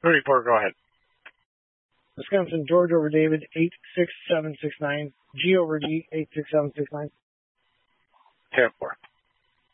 34, go ahead. Wisconsin, George over David, 86769. G over D, 86769. 10-4.